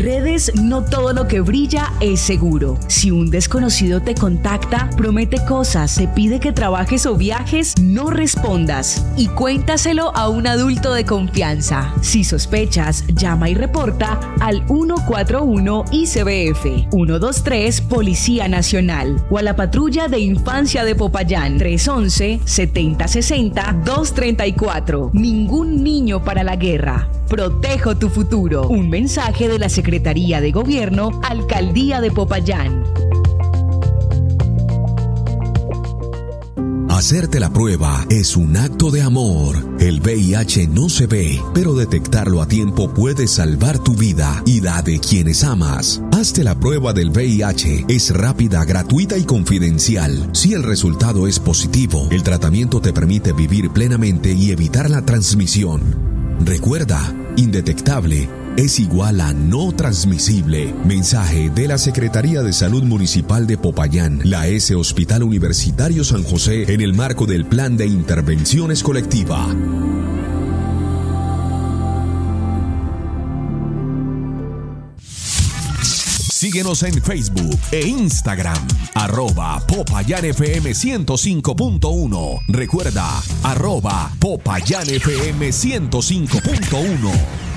redes no todo lo que brilla es seguro. Si un desconocido te contacta, promete cosas, te pide que trabajes o viajes, no respondas y cuéntaselo a un adulto de confianza. Si sospechas, llama y reporta al 141 ICBF, 123 Policía Nacional o a la Patrulla de Infancia de Popayán, 311-7060-234. Ningún niño para la guerra. Protejo tu futuro. Un mensaje de la Secretaría de Gobierno, Alcaldía de Popayán. Hacerte la prueba es un acto de amor. El VIH no se ve, pero detectarlo a tiempo puede salvar tu vida y la de quienes amas. Hazte la prueba del VIH. Es rápida, gratuita y confidencial. Si el resultado es positivo, el tratamiento te permite vivir plenamente y evitar la transmisión. Recuerda, indetectable es igual a no transmisible. Mensaje de la Secretaría de Salud Municipal de Popayán, la S. Hospital Universitario San José, en el marco del Plan de Intervenciones Colectiva. Síguenos en Facebook e Instagram, @PopayanFM 105.1. Recuerda, @PopayanFM 105.1.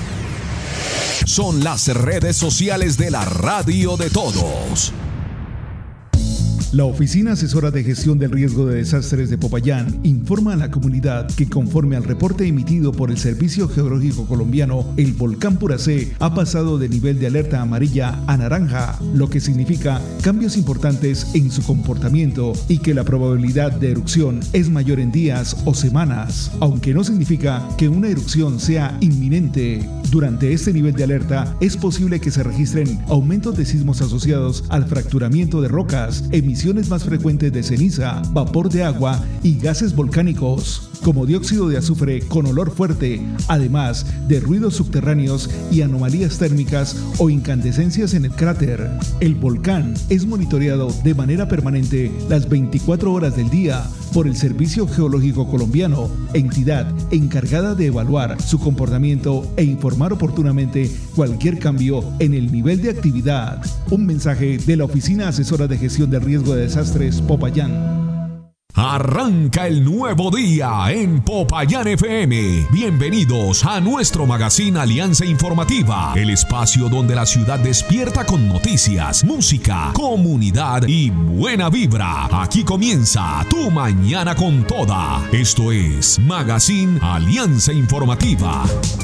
Son las redes sociales de la radio de todos. La Oficina Asesora de Gestión del Riesgo de Desastres de Popayán informa a la comunidad que, conforme al reporte emitido por el Servicio Geológico Colombiano, el volcán Puracé ha pasado de nivel de alerta amarilla a naranja, lo que significa cambios importantes en su comportamiento y que la probabilidad de erupción es mayor en días o semanas, aunque no significa que una erupción sea inminente. Durante este nivel de alerta es posible que se registren aumentos de sismos asociados al fracturamiento de rocas, emisiones más frecuentes de ceniza, vapor de agua y gases volcánicos, como dióxido de azufre con olor fuerte, además de ruidos subterráneos y anomalías térmicas o incandescencias en el cráter. El volcán es monitoreado de manera permanente las 24 horas del día por el Servicio Geológico Colombiano, entidad encargada de evaluar su comportamiento e informar oportunamente cualquier cambio en el nivel de actividad. Un mensaje de la Oficina Asesora de Gestión del Riesgo de Desastres, Popayán. Arranca el nuevo día en Popayán FM. Bienvenidos a nuestro magazine Alianza Informativa, el espacio donde la ciudad despierta con noticias, música, comunidad y buena vibra. Aquí comienza tu mañana con toda. Esto es Magazine Alianza Informativa.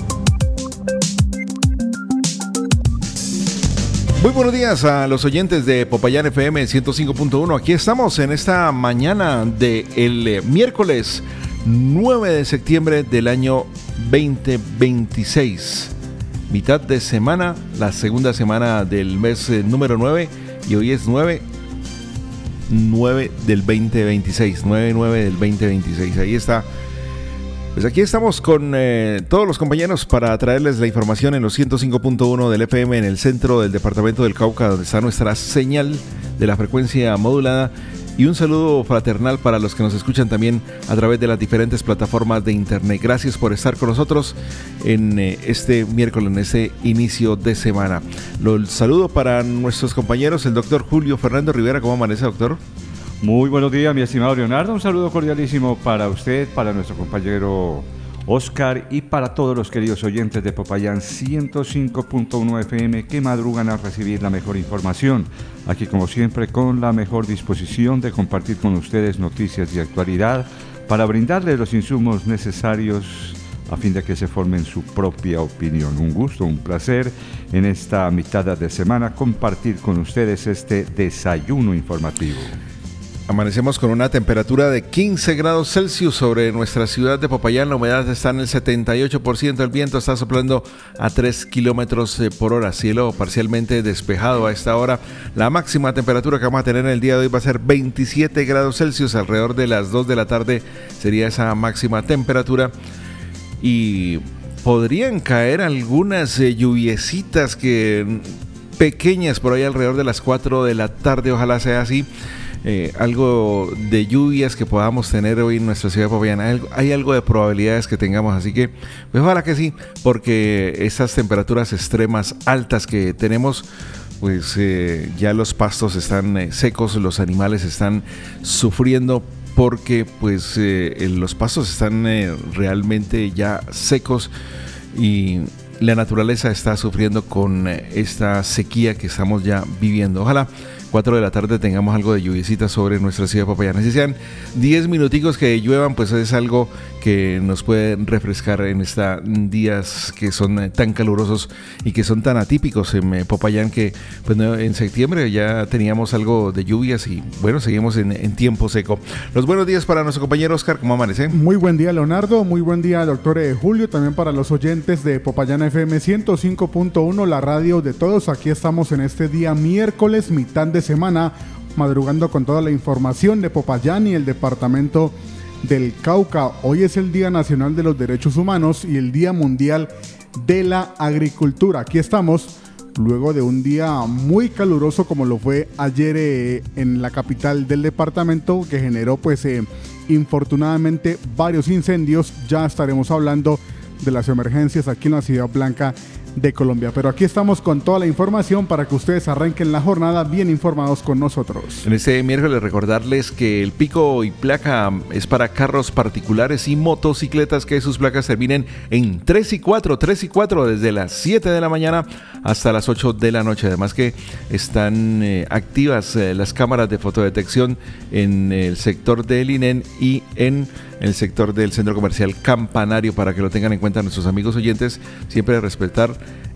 Muy buenos días a los oyentes de Popayán FM 105.1. Aquí estamos en esta mañana del miércoles 9 de septiembre del año 2026. Mitad de semana, la segunda semana del mes número 9, y hoy es 9 del 2026. 9 del 2026. Ahí está. Pues aquí estamos con todos los compañeros para traerles la información en los 105.1 del FM en el centro del departamento del Cauca, donde está nuestra señal de la frecuencia modulada, y un saludo fraternal para los que nos escuchan también a través de las diferentes plataformas de internet. Gracias por estar con nosotros en este miércoles, en este inicio de semana. Los saludo para nuestros compañeros, el doctor Julio Fernando Rivera. ¿Cómo amanece, doctor? Muy buenos días, mi estimado Leonardo. Un saludo cordialísimo para usted, para nuestro compañero Oscar y para todos los queridos oyentes de Popayán 105.1 FM que madrugan a recibir la mejor información. Aquí, como siempre, con la mejor disposición de compartir con ustedes noticias de actualidad para brindarles los insumos necesarios a fin de que se formen su propia opinión. Un gusto, un placer en esta mitad de semana compartir con ustedes este desayuno informativo. Amanecemos con una temperatura de 15 grados Celsius sobre nuestra ciudad de Popayán. La humedad está en el 78%. El viento está soplando a 3 kilómetros por hora. Cielo parcialmente despejado a esta hora. La máxima temperatura que vamos a tener en el día de hoy va a ser 27 grados Celsius. Alrededor de las 2 de la tarde sería esa máxima temperatura. Y podrían caer algunas lluviecitas pequeñas por ahí alrededor de las 4 de la tarde. Ojalá sea así. algo de lluvias que podamos tener hoy en nuestra ciudad de Popayán. Hay algo de probabilidades que tengamos, así que pues ojalá que sí, porque esas temperaturas extremas altas que tenemos, pues ya los pastos están secos, los animales están sufriendo porque pues los pastos están realmente ya secos y la naturaleza está sufriendo con esta sequía que estamos ya viviendo. Ojalá 4 de la tarde tengamos algo de lluviecita sobre nuestra ciudad de Popayán. Si sean 10 minuticos que lluevan, pues es algo que nos puede refrescar en estos días que son tan calurosos y que son tan atípicos en Popayán, que pues en septiembre ya teníamos algo de lluvias y bueno, seguimos en tiempo seco. Los buenos días para nuestro compañero Oscar, ¿cómo amanece? Muy buen día, Leonardo, muy buen día, doctor Julio, también para los oyentes de Popayán FM 105.1, la radio de todos. Aquí estamos en este día miércoles, mitad de semana, madrugando con toda la información de Popayán y el departamento del Cauca. Hoy es el Día Nacional de los Derechos Humanos y el Día Mundial de la Agricultura. Aquí estamos luego de un día muy caluroso como lo fue ayer en la capital del departamento, que generó pues infortunadamente varios incendios. Ya estaremos hablando de las emergencias aquí en la Ciudad Blanca de Colombia, pero aquí estamos con toda la información para que ustedes arranquen la jornada bien informados con nosotros. En este miércoles recordarles que el pico y placa es para carros particulares y motocicletas que sus placas terminen en 3 y 4 desde las 7 de la mañana hasta las 8 de la noche. Además que están activas las cámaras de fotodetección en el sector del INEN y en el sector del centro comercial Campanario, para que lo tengan en cuenta nuestros amigos oyentes. Siempre respetar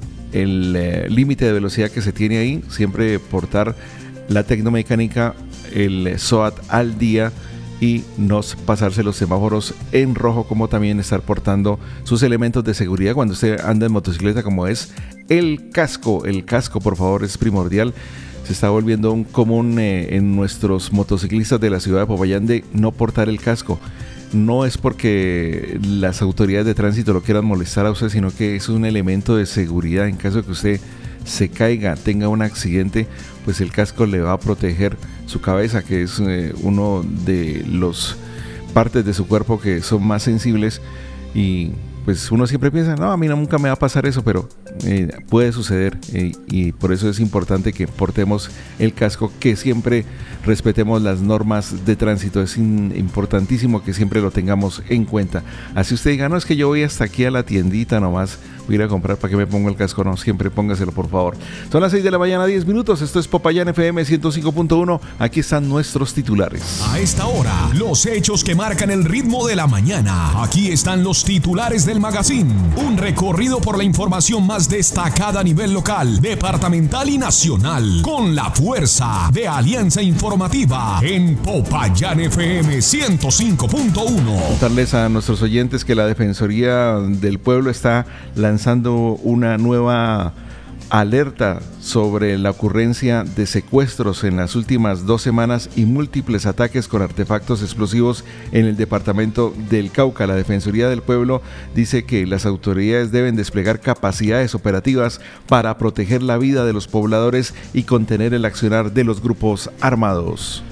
el límite de velocidad que se tiene ahí, siempre portar la tecnomecánica, el SOAT al día y no pasarse los semáforos en rojo, como también estar portando sus elementos de seguridad cuando usted anda en motocicleta, como es el casco. El casco, por favor, es primordial. Se está volviendo un común en nuestros motociclistas de la ciudad de Popayán de no portar el casco. No es porque las autoridades de tránsito lo quieran molestar a usted, sino que es un elemento de seguridad. En caso de que usted se caiga, tenga un accidente, pues el casco le va a proteger su cabeza, que es uno de los partes de su cuerpo que son más sensibles, y pues uno siempre piensa, no, a mí nunca me va a pasar eso, pero puede suceder, y por eso es importante que portemos el casco, que siempre respetemos las normas de tránsito. Es importantísimo que siempre lo tengamos en cuenta. Así usted diga, no, es que yo voy hasta aquí a la tiendita nomás, voy a ir a comprar, ¿para que me pongo el casco? No, siempre póngaselo, por favor. Son las 6 de la mañana, 10 minutos. Esto es Popayán FM 105.1. Aquí están nuestros titulares. A esta hora, los hechos que marcan el ritmo de la mañana. Aquí están los titulares del magazine. Un recorrido por la información más destacada a nivel local, departamental y nacional, con la fuerza de Alianza Informativa en Popayán FM 105.1. Contarles a nuestros oyentes que la Defensoría del Pueblo está lanzando una nueva alerta sobre la ocurrencia de secuestros en las últimas 2 semanas y múltiples ataques con artefactos explosivos en el departamento del Cauca. La Defensoría del Pueblo dice que las autoridades deben desplegar capacidades operativas para proteger la vida de los pobladores y contener el accionar de los grupos armados.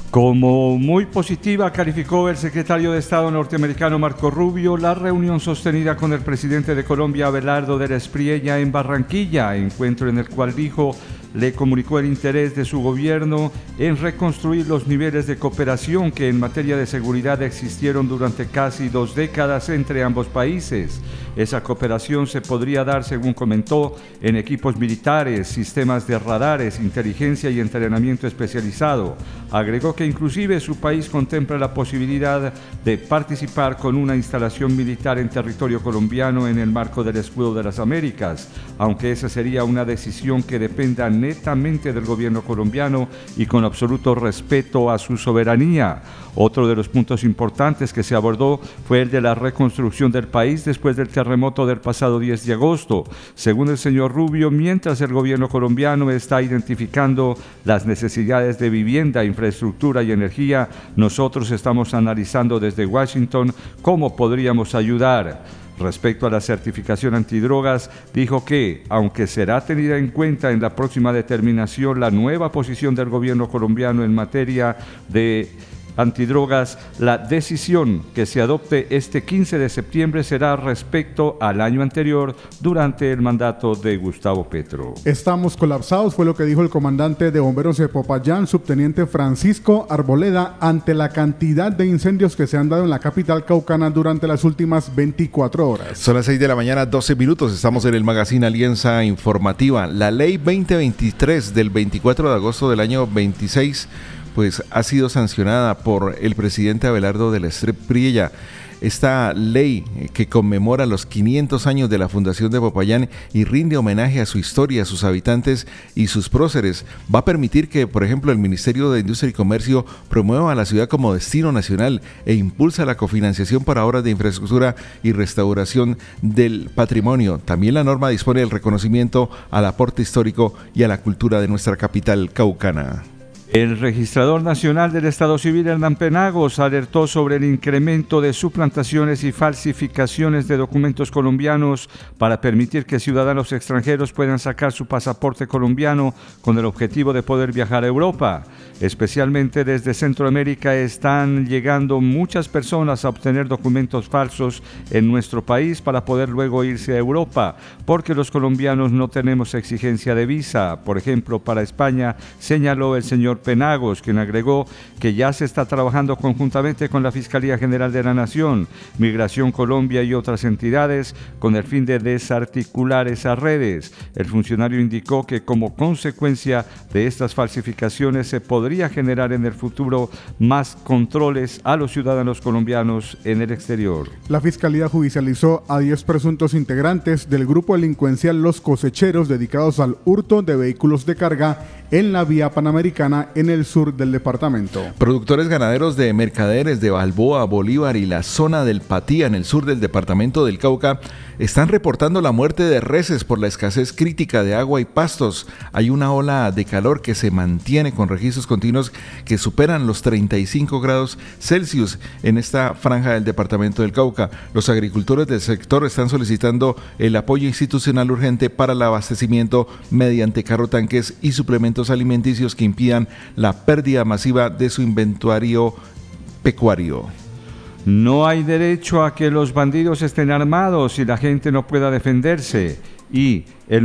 Como muy positiva calificó el secretario de Estado norteamericano Marco Rubio la reunión sostenida con el presidente de Colombia, Abelardo del Espriella, en Barranquilla, encuentro en el cual dijo le comunicó el interés de su gobierno en reconstruir los niveles de cooperación que en materia de seguridad existieron durante casi 2 décadas entre ambos países. Esa cooperación se podría dar, según comentó, en equipos militares, sistemas de radares, inteligencia y entrenamiento especializado. Agregó que inclusive su país contempla la posibilidad de participar con una instalación militar en territorio colombiano en el marco del Escudo de las Américas, aunque esa sería una decisión que dependa netamente del gobierno colombiano y con absoluto respeto a su soberanía. Otro de los puntos importantes que se abordó fue el de la reconstrucción del país después del terremoto del pasado 10 de agosto. Según el señor Rubio, mientras el gobierno colombiano está identificando las necesidades de vivienda, infraestructura y energía, nosotros estamos analizando desde Washington cómo podríamos ayudar. Respecto a la certificación antidrogas, dijo que, aunque será tenida en cuenta en la próxima determinación la nueva posición del gobierno colombiano en materia de antidrogas, la decisión que se adopte este 15 de septiembre será respecto al año anterior durante el mandato de Gustavo Petro. Estamos colapsados, fue lo que dijo el comandante de bomberos de Popayán, subteniente Francisco Arboleda, ante la cantidad de incendios que se han dado en la capital caucana durante las últimas 24 horas. Son las 6 de la mañana, 12 minutos, estamos en el Magazine Alianza Informativa. La ley 2023 del 24 de agosto del año 26 pues ha sido sancionada por el presidente Abelardo de la Strep Priella. Esta ley que conmemora los 500 años de la fundación de Popayán y rinde homenaje a su historia, a sus habitantes y sus próceres, va a permitir que, por ejemplo, el Ministerio de Industria y Comercio promueva a la ciudad como destino nacional e impulsa la cofinanciación para obras de infraestructura y restauración del patrimonio. También la norma dispone del reconocimiento al aporte histórico y a la cultura de nuestra capital caucana. El registrador nacional del Estado Civil, Hernán Penagos, alertó sobre el incremento de suplantaciones y falsificaciones de documentos colombianos para permitir que ciudadanos extranjeros puedan sacar su pasaporte colombiano con el objetivo de poder viajar a Europa. Especialmente desde Centroamérica están llegando muchas personas a obtener documentos falsos en nuestro país para poder luego irse a Europa, porque los colombianos no tenemos exigencia de visa. Por ejemplo, para España, señaló el señor Penagos, quien agregó que ya se está trabajando conjuntamente con la Fiscalía General de la Nación, Migración Colombia y otras entidades con el fin de desarticular esas redes. El funcionario indicó que como consecuencia de estas falsificaciones se podría generar en el futuro más controles a los ciudadanos colombianos en el exterior. La Fiscalía judicializó a 10 presuntos integrantes del grupo delincuencial Los Cosecheros, dedicados al hurto de vehículos de carga en la vía panamericana en el sur del departamento. Productores ganaderos de Mercaderes, de Balboa, Bolívar y la zona del Patía en el sur del departamento del Cauca están reportando la muerte de reses por la escasez crítica de agua y pastos. Hay una ola de calor que se mantiene con registros continuos que superan los 35 grados Celsius en esta franja del departamento del Cauca. Los agricultores del sector están solicitando el apoyo institucional urgente para el abastecimiento mediante carro-tanques y suplementos alimenticios que impidan la pérdida masiva de su inventario pecuario. No hay derecho a que los bandidos estén armados y la gente no pueda defenderse. Y el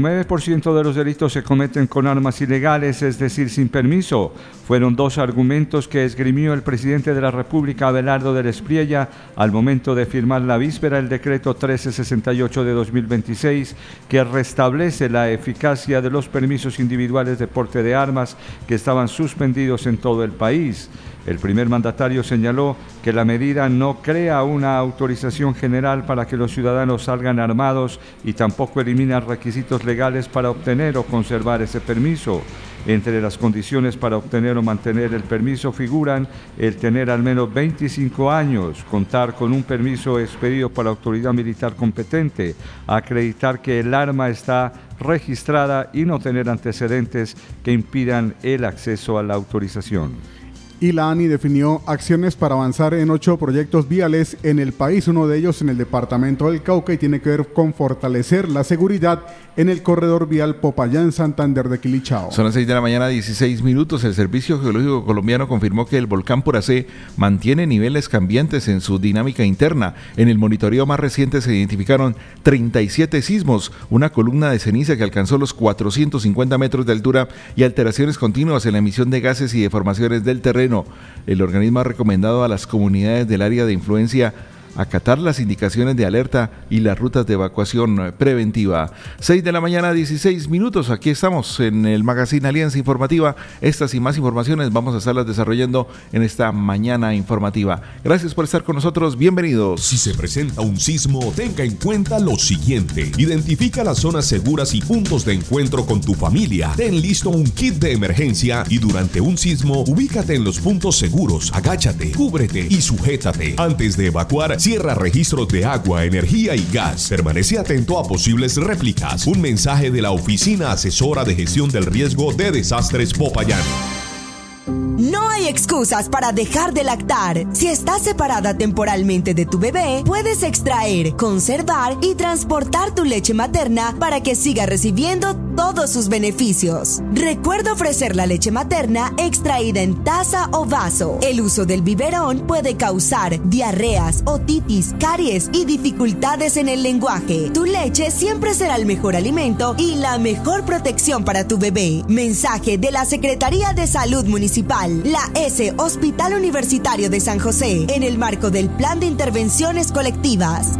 99% de los delitos se cometen con armas ilegales, es decir, sin permiso. Fueron dos argumentos que esgrimió el presidente de la República, Abelardo de la Priella, al momento de firmar la víspera el decreto 1368 de 2026, que restablece la eficacia de los permisos individuales de porte de armas que estaban suspendidos en todo el país. El primer mandatario señaló que la medida no crea una autorización general para que los ciudadanos salgan armados y tampoco elimina requisitos legales para obtener o conservar ese permiso. Entre las condiciones para obtener o mantener el permiso figuran el tener al menos 25 años, contar con un permiso expedido por la autoridad militar competente, acreditar que el arma está registrada y no tener antecedentes que impidan el acceso a la autorización. Y la ANI definió acciones para avanzar en 8 proyectos viales en el país, uno de ellos en el departamento del Cauca, y tiene que ver con fortalecer la seguridad en el corredor vial Popayán-Santander de Quilichao. Son las 6 de la mañana, 16 minutos. El Servicio Geológico Colombiano confirmó que el volcán Puracé mantiene niveles cambiantes en su dinámica interna. En el monitoreo más reciente se identificaron 37 sismos, una columna de ceniza que alcanzó los 450 metros de altura y alteraciones continuas en la emisión de gases y deformaciones del terreno. El organismo ha recomendado a las comunidades del área de influencia acatar las indicaciones de alerta y las rutas de evacuación preventiva. 6 de la mañana, 16 minutos. Aquí estamos en el Magazine Alianza Informativa. Estas y más informaciones vamos a estarlas desarrollando en esta mañana informativa. Gracias por estar con nosotros. Bienvenidos. Si se presenta un sismo, tenga en cuenta lo siguiente. Identifica las zonas seguras y puntos de encuentro con tu familia. Ten listo un kit de emergencia y durante un sismo, ubícate en los puntos seguros. Agáchate, cúbrete y sujétate. Antes de evacuar, cierra registros de agua, energía y gas. Permanece atento a posibles réplicas. Un mensaje de la Oficina Asesora de Gestión del Riesgo de Desastres Popayán. No hay hay excusas para dejar de lactar. Si estás separada temporalmente de tu bebé, puedes extraer, conservar y transportar tu leche materna para que siga recibiendo todos sus beneficios. Recuerda ofrecer la leche materna extraída en taza o vaso. El uso del biberón puede causar diarreas, otitis, caries y dificultades en el lenguaje. Tu leche siempre será el mejor alimento y la mejor protección para tu bebé. Mensaje de la Secretaría de Salud Municipal, la S. Hospital Universitario de San José, en el marco del Plan de Intervenciones Colectivas.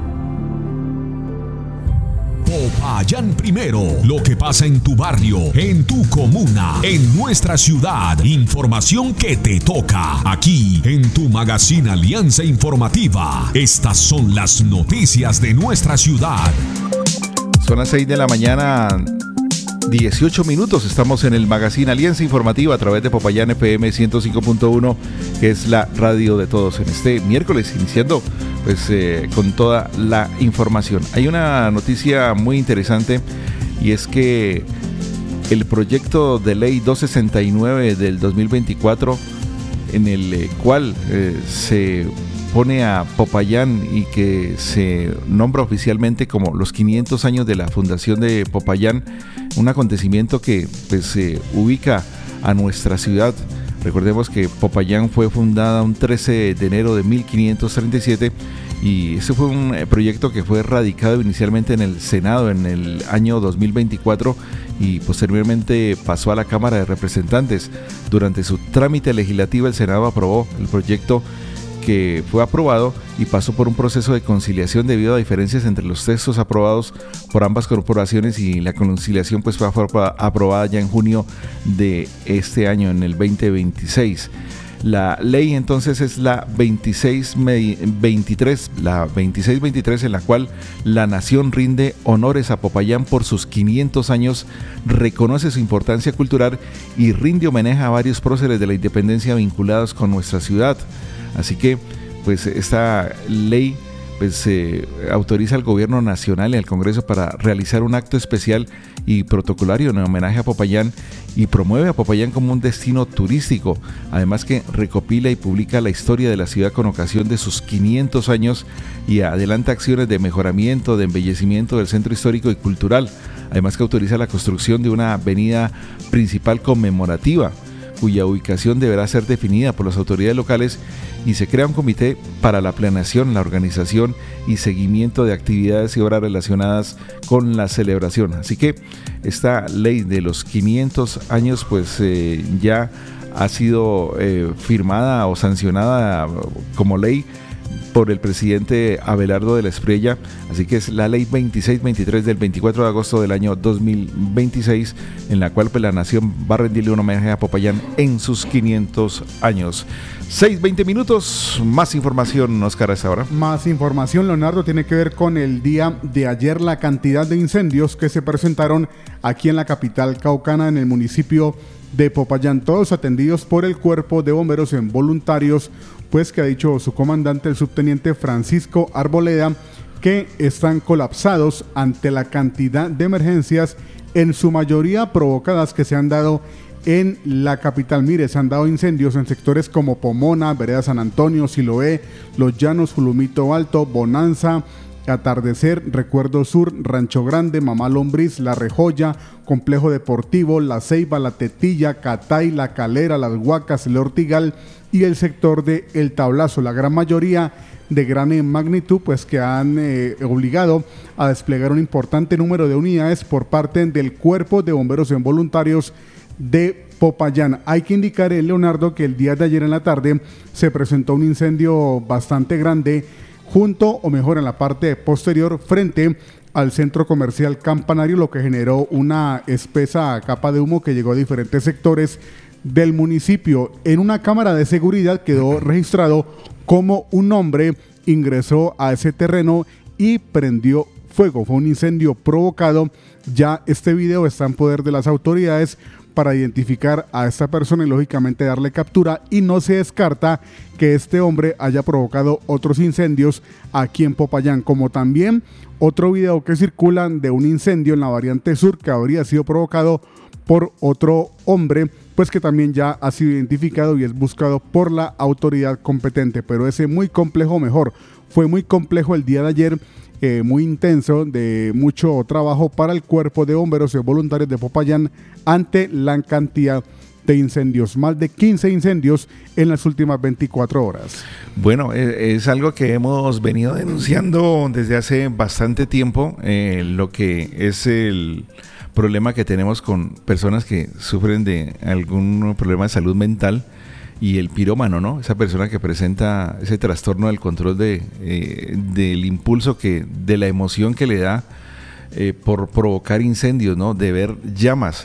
Popayán Primero, lo que pasa en tu barrio, en tu comuna, en nuestra ciudad. Información que te toca aquí en tu magazine Alianza Informativa. Estas son las noticias de nuestra ciudad. Son las 6 de la mañana, 18 minutos. Estamos en el magazine Alianza Informativa a través de Popayán FM 105.1, que es la radio de todos. En este miércoles, iniciando pues con toda la información. Hay una noticia muy interesante, y es que el proyecto de ley 269 del 2024, en el cual se pone a Popayán y que se nombra oficialmente como los 500 años de la fundación de Popayán, un acontecimiento que pues ubica a nuestra ciudad. Recordemos que Popayán fue fundada un 13 de enero de 1537, y ese fue un proyecto que fue radicado inicialmente en el Senado en el año 2024 y posteriormente pasó a la Cámara de Representantes. Durante su trámite legislativo, el Senado aprobó el proyecto, que fue aprobado y pasó por un proceso de conciliación debido a diferencias entre los textos aprobados por ambas corporaciones, y la conciliación pues fue aprobada ya en junio de este año, en el 2026. La ley entonces es la 2623, en la cual la nación rinde honores a Popayán por sus 500 años, reconoce su importancia cultural y rinde homenaje a varios próceres de la independencia vinculados con nuestra ciudad. Así que pues esta ley pues autoriza al gobierno nacional y al Congreso para realizar un acto especial y protocolario en homenaje a Popayán, y promueve a Popayán como un destino turístico, además que recopila y publica la historia de la ciudad con ocasión de sus 500 años y adelanta acciones de mejoramiento, de embellecimiento del centro histórico y cultural, además que autoriza la construcción de una avenida principal conmemorativa, cuya ubicación deberá ser definida por las autoridades locales, y se crea un comité para la planeación, la organización y seguimiento de actividades y obras relacionadas con la celebración. Así que esta ley de los 500 años pues ya ha sido firmada o sancionada como ley por el presidente Abelardo de la Espriella. Así que es la ley 2623 del 24 de agosto del año 2026, en la cual pues la nación va a rendirle un homenaje a Popayán en sus 500 años. 6:20 minutos, más información, Oscar, a esta hora. Más información, Leonardo, tiene que ver con el día de ayer, la cantidad de incendios que se presentaron aquí en la capital caucana, en el municipio de Popayán, todos atendidos por el Cuerpo de Bomberos en voluntarios, pues que ha dicho su comandante, el subteniente Francisco Arboleda, que están colapsados ante la cantidad de emergencias, en su mayoría provocadas, que se han dado en la capital. Mire, se han dado incendios en sectores como Pomona, Vereda San Antonio, Siloé, Los Llanos, Julumito Alto, Bonanza, Atardecer, Recuerdo Sur, Rancho Grande, Mamá Lombriz, La Rejoya, Complejo Deportivo, La Ceiba, La Tetilla, Catay, La Calera, Las Huacas, El Ortigal y el sector de El Tablazo. La gran mayoría de gran magnitud, pues que han obligado a desplegar un importante número de unidades por parte del Cuerpo de Bomberos en Voluntarios de Popayán. Hay que indicar, Leonardo, que el día de ayer en la tarde se presentó un incendio bastante grande junto, o mejor, en la parte posterior, frente al centro comercial Campanario, lo que generó una espesa capa de humo que llegó a diferentes sectores del municipio. En una cámara de seguridad quedó registrado cómo un hombre ingresó a ese terreno y prendió fuego. Fue un incendio provocado. Ya este video está en poder de las autoridades para identificar a esta persona y lógicamente darle captura, y no se descarta que este hombre haya provocado otros incendios aquí en Popayán, como también otro video que circulan de un incendio en la variante sur que habría sido provocado por otro hombre, pues que también ya ha sido identificado y es buscado por la autoridad competente. Pero ese fue muy complejo el día de ayer, muy intenso, de mucho trabajo para el cuerpo de bomberos y voluntarios de Popayán ante la cantidad de incendios, más de 15 incendios en las últimas 24 horas. Bueno, es algo que hemos venido denunciando desde hace bastante tiempo, lo que es el problema que tenemos con personas que sufren de algún problema de salud mental y el pirómano, ¿no? Esa persona que presenta ese trastorno del control del impulso, de la emoción que le da por provocar incendios, ¿no? De ver llamas.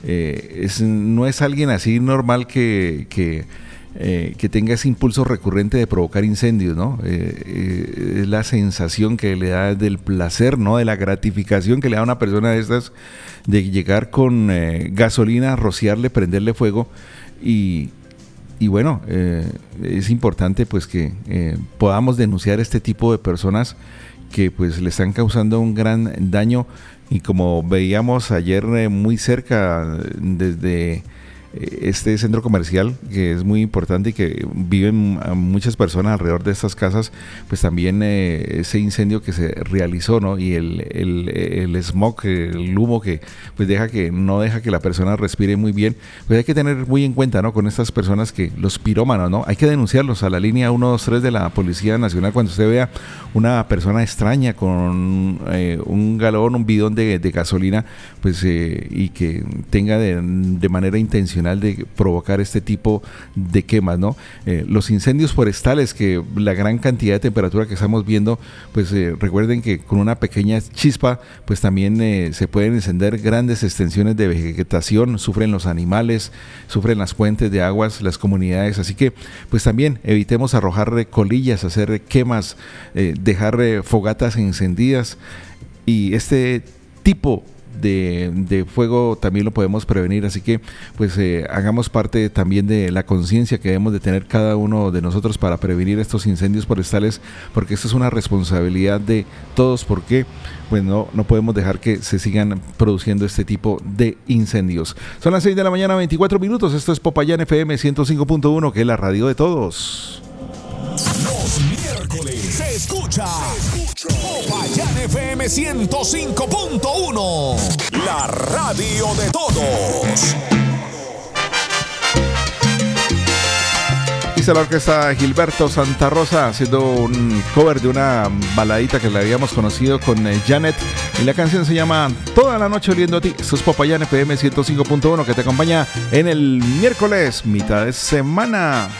No es alguien así normal que tenga ese impulso recurrente de provocar incendios, ¿no? Es la sensación que le da del placer, ¿no? De la gratificación que le da a una persona de estas, de llegar con gasolina, rociarle, prenderle fuego y bueno, es importante pues que podamos denunciar este tipo de personas que pues le están causando un gran daño. Y como veíamos ayer muy cerca desde este centro comercial, que es muy importante y que viven muchas personas alrededor de estas casas, pues también ese incendio que se realizó, ¿no? Y el smog, el humo que pues no deja que la persona respire muy bien, pues hay que tener muy en cuenta, ¿no? Con estas personas los pirómanos, ¿no? Hay que denunciarlos a la línea 123 de la Policía Nacional cuando usted vea una persona extraña con un galón, un bidón de gasolina, pues y que tenga de manera intencional de provocar este tipo de quemas, ¿no? Los incendios forestales, que la gran cantidad de temperatura que estamos viendo, pues recuerden que con una pequeña chispa, pues también se pueden encender grandes extensiones de vegetación, sufren los animales, sufren las fuentes de aguas, las comunidades, así que pues también evitemos arrojar colillas, hacer quemas, dejar fogatas encendidas, y este tipo de fuego también lo podemos prevenir, así que pues hagamos parte también de la conciencia que debemos de tener cada uno de nosotros para prevenir estos incendios forestales, porque esto es una responsabilidad de todos, porque pues no podemos dejar que se sigan produciendo este tipo de incendios. Son las 6 de la mañana, 24 minutos, esto es Popayán FM 105.1, que es la radio de todos. Los miércoles se escucha Popayán FM 105.1, la radio de todos. Dice la orquesta Gilberto Santa Rosa haciendo un cover de una baladita que le habíamos conocido con Janet, y la canción se llama Toda la noche oliendo a ti. Esto es Popayán FM 105.1 que te acompaña en el miércoles, mitad de semana.